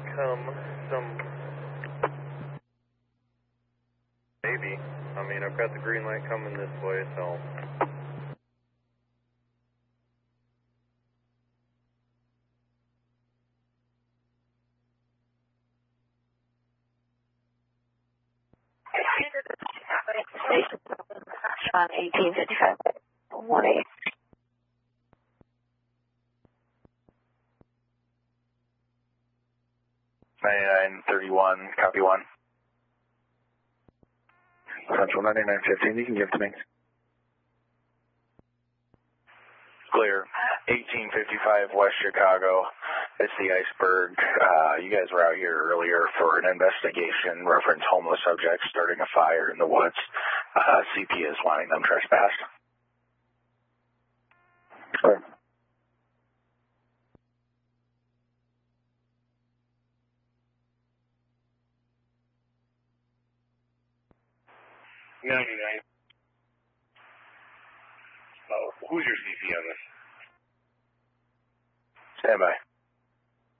come some... Maybe. I mean, I've got the green light coming this way, so... On 1855. 1-8. 9931, copy 1. Central 9915, you can give to me. Clear. 1855 West Chicago. It's the Iceberg. You guys were out here earlier for an investigation reference homeless subjects starting a fire in the woods. CP is wanting them trespassed. Sure. Who's your CP on this? Stand by.